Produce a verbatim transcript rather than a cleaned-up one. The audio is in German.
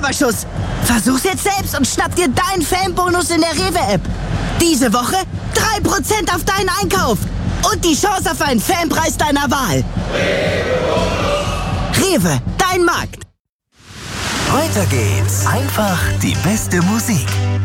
Knabberschuss. Versuch's jetzt selbst und schnapp dir deinen Fanbonus in der Rewe-App. Diese Woche drei Prozent auf deinen Einkauf. Und die Chance auf einen Fanpreis deiner Wahl. Rewe, dein Markt. Weiter geht's. Einfach die beste Musik.